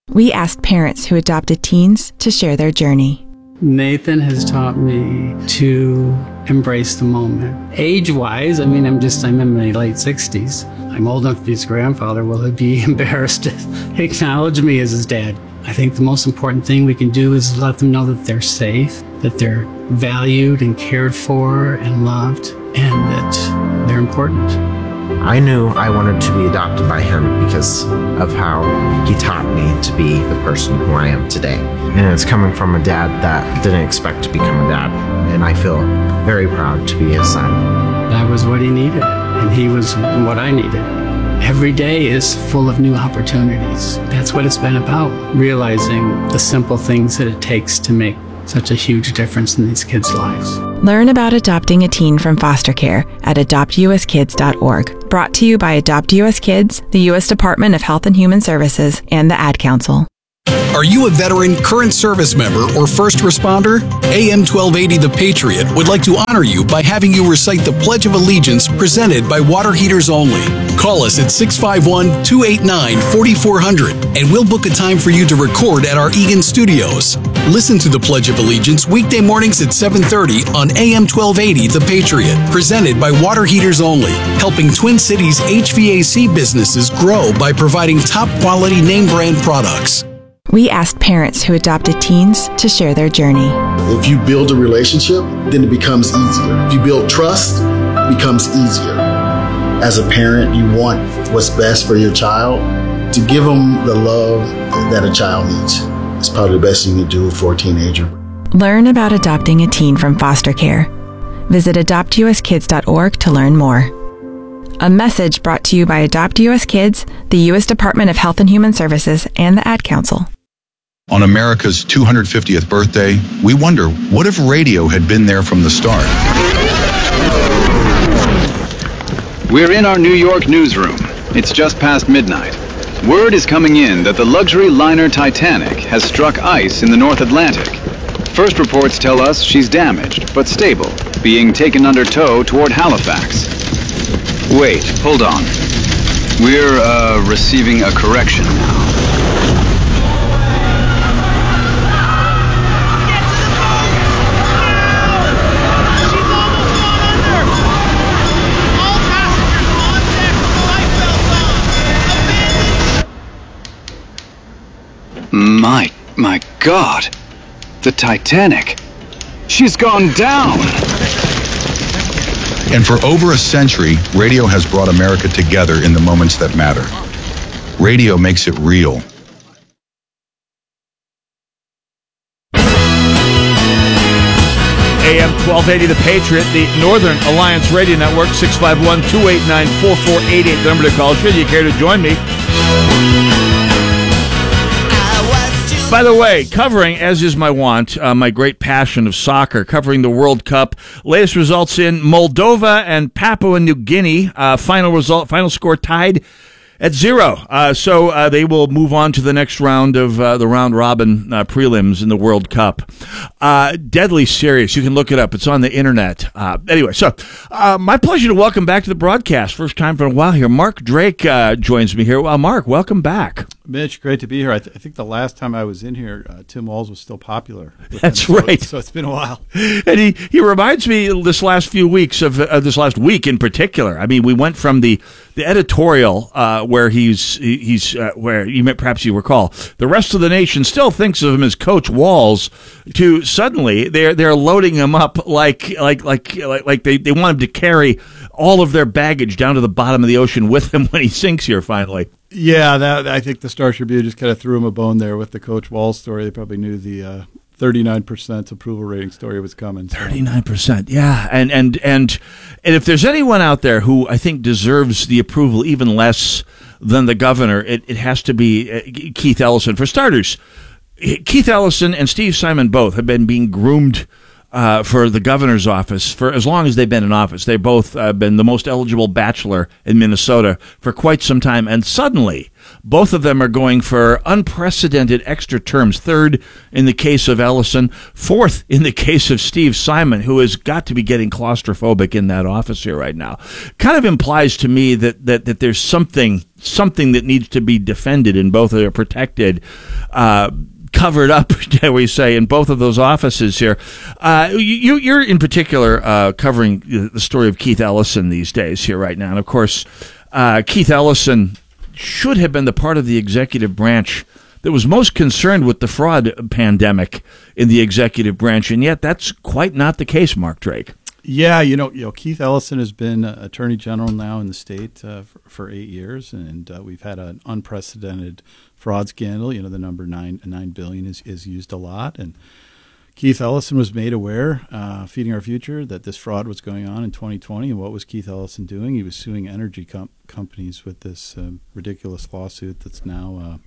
We asked parents who adopted teens to share their journey. Nathan has taught me to embrace the moment. Age-wise, I'm in my late 60s. I'm old enough to be his grandfather. Will he be embarrassed to acknowledge me as his dad? I think the most important thing we can do is let them know that they're safe, that they're valued and cared for and loved, and that they're important. I knew I wanted to be adopted by him because of how he taught me to be the person who I am today. And it's coming from a dad that didn't expect to become a dad. And I feel very proud to be his son. That was what he needed, and he was what I needed. Every day is full of new opportunities. That's what it's been about, realizing the simple things that it takes to make such a huge difference in these kids' lives. Learn about adopting a teen from foster care at adoptuskids.org. Brought to you by Adopt US Kids, the U.S. Department of Health and Human Services, and the Ad Council. Are you a veteran, current service member, or first responder? AM 1280 The Patriot would like to honor you by having you recite the Pledge of Allegiance presented by Water Heaters Only. Call us at 651-289-4400 and we'll book a time for you to record at our Eagan studios. Listen to the Pledge of Allegiance weekday mornings at 7:30 on AM 1280 The Patriot, presented by Water Heaters Only, helping Twin Cities HVAC businesses grow by providing top quality name brand products. We asked parents who adopted teens to share their journey. If you build a relationship, then it becomes easier. If you build trust, it becomes easier. As a parent, you want what's best for your child. To give them the love that a child needs is probably the best thing you can do for a teenager. Learn about adopting a teen from foster care. Visit adoptuskids.org to learn more. A message brought to you by Adopt US Kids, the U.S. Department of Health and Human Services, and the Ad Council. On America's 250th birthday, we wonder, what if radio had been there from the start? We're in our New York newsroom. It's just past midnight. Word is coming in that the luxury liner Titanic has struck ice in the North Atlantic. First reports tell us she's damaged, but stable, being taken under tow toward Halifax. Wait, hold on. We're, receiving a correction now. My God, the Titanic, she's gone down. And for over a century, radio has brought America together in the moments that matter. Radio makes it real. AM 1280 The Patriot, the Northern Alliance Radio Network, 651-289-4488, the number to call should you care to join me. By the way, covering, as is my wont, my great passion of soccer, covering the World Cup. Latest results in Moldova and Papua New Guinea. Final score tied at 0. So they will move on to the next round of the round-robin prelims in the World Cup. Deadly serious. You can look it up. It's on the internet. Anyway, so my pleasure to welcome back to the broadcast. First time for a while here. Mark Drake joins me here. Well, Mark, welcome back. Mitch, great to be here. I think the last time I was in here, Tim Walz was still popular. That's right. So it's been a while. And he reminds me this last few weeks of this last week in particular. I mean, we went from the editorial where he's where perhaps you recall the rest of the nation still thinks of him as Coach Walz, to suddenly they're loading him up like they want him to carry all of their baggage down to the bottom of the ocean with him when he sinks here finally. Yeah, I think the Star Tribune just kind of threw him a bone there with the Coach Walz story. They probably knew the 39% approval rating story was coming. 39%, yeah. And if there's anyone out there who I think deserves the approval even less than the governor, it has to be Keith Ellison. For starters, Keith Ellison and Steve Simon both have been being groomed for the governor's office for as long as they've been in office. They've both been the most eligible bachelor in Minnesota for quite some time. And suddenly, Both of them are going for unprecedented extra terms. Third in the case of Ellison, fourth in the case of Steve Simon, who has got to be getting claustrophobic in that office here right now. Kind of implies to me that there's something that needs to be defended, and both are protected, covered up, shall we say, in both of those offices here. You're in particular covering the story of Keith Ellison these days here right now. And, of course, Keith Ellison should have been the part of the executive branch that was most concerned with the fraud pandemic in the executive branch, and yet that's quite not the case, Mark Drake. Yeah, Keith Ellison has been Attorney General now in the state for 8 years, and we've had an unprecedented fraud scandal. The number $9 billion is used a lot, and Keith Ellison was made aware, Feeding Our Future, that this fraud was going on in 2020. And what was Keith Ellison doing? He was suing energy companies with this ridiculous lawsuit that's now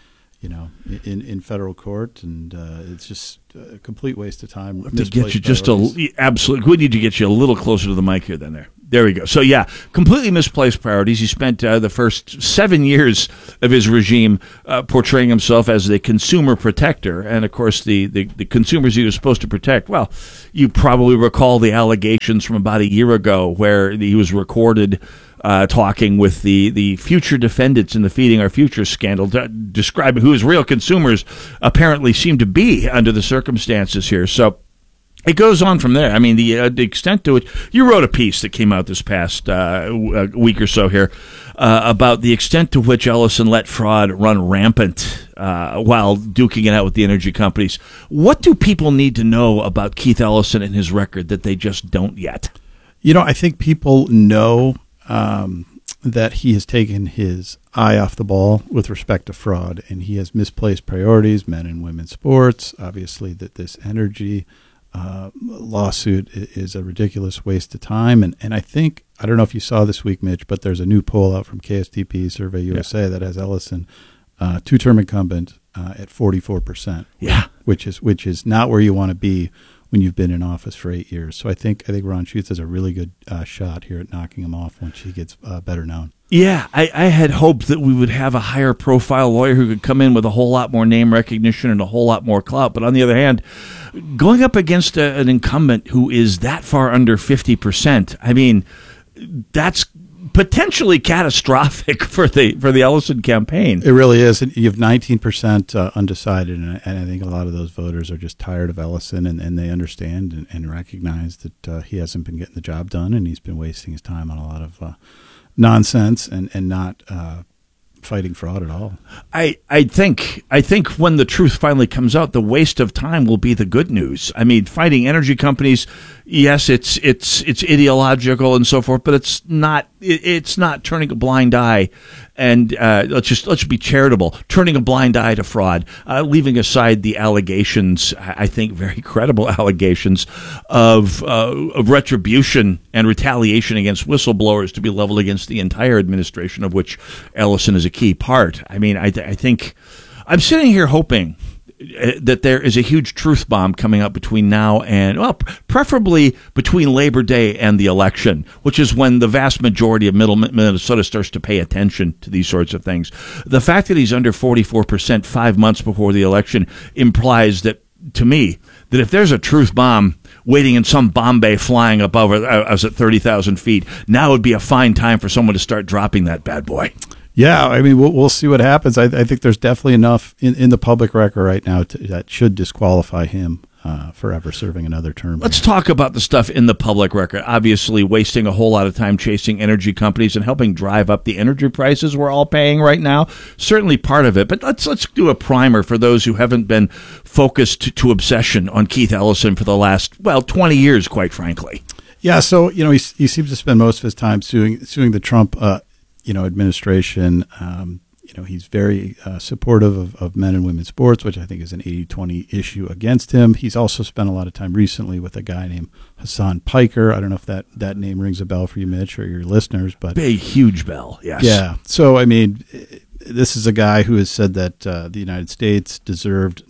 in federal court, and it's just a complete waste of time. To get you absolutely, we need to get you a little closer to the mic here than there. There we go. So, yeah, completely misplaced priorities. He spent the first 7 years of his regime portraying himself as the consumer protector. And, of course, the consumers he was supposed to protect, well, you probably recall the allegations from about a year ago where he was recorded talking with the future defendants in the Feeding Our Future scandal, describing who his real consumers apparently seem to be under the circumstances here. So it goes on from there. I mean, the extent to which you wrote a piece that came out this past week or so here about the extent to which Ellison let fraud run rampant while duking it out with the energy companies. What do people need to know about Keith Ellison and his record that they just don't yet? I think people know that he has taken his eye off the ball with respect to fraud, and he has misplaced priorities, men and women's sports. Obviously, that this energy lawsuit is a ridiculous waste of time. And I think, I don't know if you saw this week, Mitch, but there's a new poll out from KSTP Survey USA that has Ellison, two-term incumbent, at 44%. Yeah, which is not where you want to be when you've been in office for 8 years. So I think Ron Schutz has a really good shot here at knocking him off once he gets better known. Yeah, I had hoped that we would have a higher profile lawyer who could come in with a whole lot more name recognition and a whole lot more clout. But on the other hand, going up against an incumbent who is that far under 50%, I mean, that's potentially catastrophic for the Ellison campaign. It really is. You have 19% undecided, and I think a lot of those voters are just tired of Ellison, and they understand and recognize that he hasn't been getting the job done, and he's been wasting his time on a lot of nonsense and not fighting fraud at all. I think when the truth finally comes out, the waste of time will be the good news. I mean, fighting energy companies, yes, it's ideological and so forth, but it's not turning a blind eye. And let's be charitable. Turning a blind eye to fraud, leaving aside the allegations, I think very credible allegations of retribution and retaliation against whistleblowers to be leveled against the entire administration, of which Ellison is a key part. I mean, I think I'm sitting here hoping that there is a huge truth bomb coming up between now and, well, preferably between Labor Day and the election, which is when the vast majority of middle Minnesota starts to pay attention to these sorts of things. The fact that he's under 44% 5 months before the election implies that, to me, that if there's a truth bomb waiting in some bomb bay flying above us at 30,000 feet, now would be a fine time for someone to start dropping that bad boy. Yeah, I mean, we'll see what happens. I think there's definitely enough in the public record right now that should disqualify him forever serving another term. Let's talk about the stuff in the public record. Obviously, wasting a whole lot of time chasing energy companies and helping drive up the energy prices we're all paying right now. Certainly part of it. But let's do a primer for those who haven't been focused to obsession on Keith Ellison for the last, 20 years, quite frankly. Yeah, so, he seems to spend most of his time suing the Trump administration. He's very supportive of men and women's sports, which I think is an 80-20 issue against him. He's also spent a lot of time recently with a guy named Hassan Piker. I don't know if that name rings a bell for you, Mitch, or your listeners, but big, huge bell. Yes. Yeah. So, I mean, this is a guy who has said that the United States deserved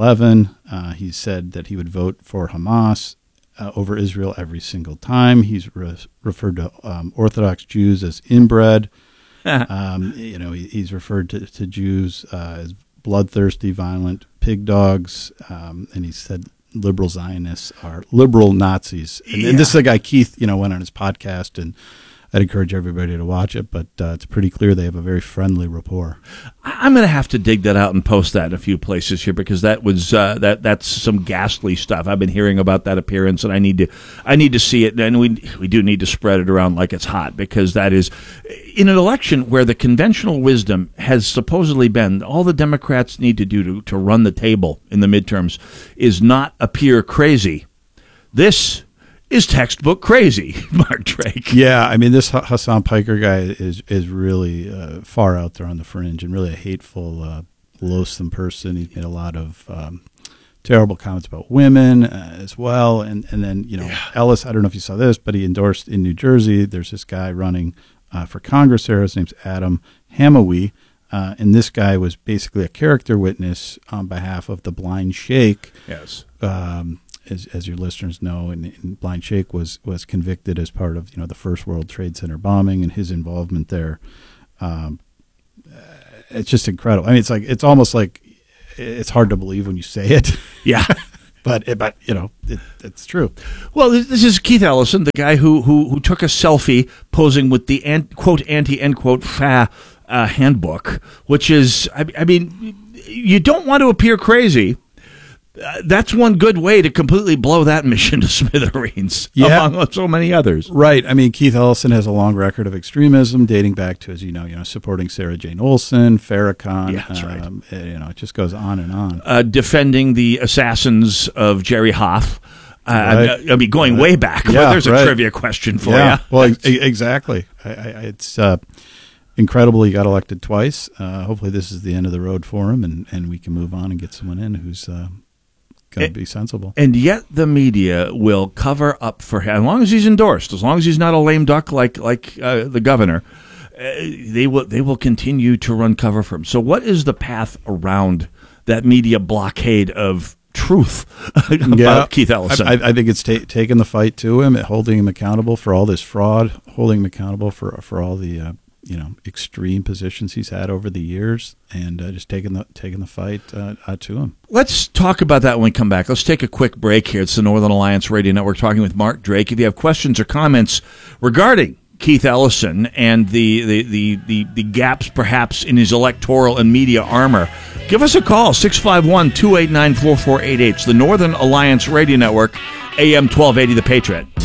9/11. He said that he would vote for Hamas over Israel every single time. He's referred to Orthodox Jews as inbred. He's referred to Jews as bloodthirsty, violent pig dogs, and he said liberal Zionists are liberal Nazis. And this is a guy, Keith, went on his podcast, and I'd encourage everybody to watch it, but it's pretty clear they have a very friendly rapport. I'm going to have to dig that out and post that in a few places here, because that was that's some ghastly stuff. I've been hearing about that appearance, and I need to see it, and we do need to spread it around like it's hot, because that is in an election where the conventional wisdom has supposedly been all the Democrats need to do to run the table in the midterms is not appear crazy. This is textbook crazy, Mark Drake. Yeah, I mean, this Hassan Piker guy is really far out there on the fringe, and really a hateful, loathsome person. He's made a lot of terrible comments about women as well. And then, Ellis, I don't know if you saw this, but he endorsed in New Jersey, there's this guy running for Congress there. His name's Adam Hamawi. And this guy was basically a character witness on behalf of the Blind Sheikh. Yes. As your listeners know, and Blind Sheikh was convicted as part of the first World Trade Center bombing and his involvement there. It's just incredible. I mean, it's almost like it's hard to believe when you say it. Yeah, but it's true. Well, this is Keith Ellison, the guy who took a selfie posing with the quote anti end quote fa handbook, which is, I mean, you don't want to appear crazy. That's one good way to completely blow that mission to smithereens, among so many others. Right. I mean, Keith Ellison has a long record of extremism dating back to, as you know, supporting Sarah Jane Olsen, Farrakhan. Yeah, that's right. It just goes on and on. Defending the assassins of Jerry Hoff. Right. I mean, going way back. Yeah, there's a trivia question for you. Well, exactly. It's incredible he got elected twice. Hopefully this is the end of the road for him, and we can move on and get someone in who's going to be sensible. And yet the media will cover up for him, as long as he's endorsed, as long as he's not a lame duck like the governor. They will continue to run cover for him. So what is the path around that media blockade of truth about Keith Ellison? I think it's taking the fight to him, holding him accountable for all this fraud, holding him accountable for all the extreme positions he's had over the years, and just taking the fight to him. Let's talk about that when we come back. Let's take a quick break here. It's the Northern Alliance Radio Network, talking with Mark Drake. If you have questions or comments regarding Keith Ellison and the gaps perhaps in his electoral and media armor, give us a call, 651-289-4488. It's the Northern Alliance Radio Network, AM 1280, The Patriot.